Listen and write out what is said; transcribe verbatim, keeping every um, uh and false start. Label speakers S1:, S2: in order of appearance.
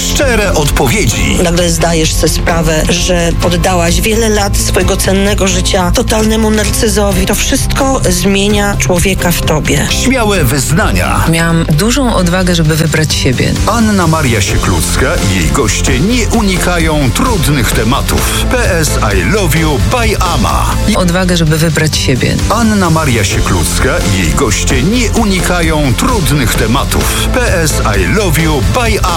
S1: Szczere odpowiedzi.
S2: Nagle zdajesz sobie sprawę, że poddałaś wiele lat swojego cennego życia totalnemu narcyzowi. To wszystko zmienia człowieka w tobie.
S1: Śmiałe wyznania.
S3: Miałam dużą odwagę, żeby wybrać siebie.
S1: Anna Maria Sieklucka i jej goście nie unikają trudnych tematów. P S I Love You by Ama.
S3: Odwagę, żeby wybrać siebie.
S1: Anna Maria Sieklucka i jej goście nie unikają trudnych tematów. P S I Love You by Ama.